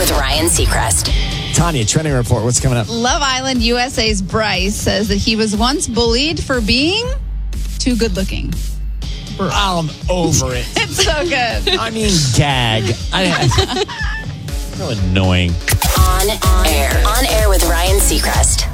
with Ryan Seacrest. Tanya, trending report. What's coming up? Love Island USA's Bryce says that he was once bullied for being too good looking. I'm over it. It's so good. I mean, gag. So annoying. On air with Ryan Seacrest.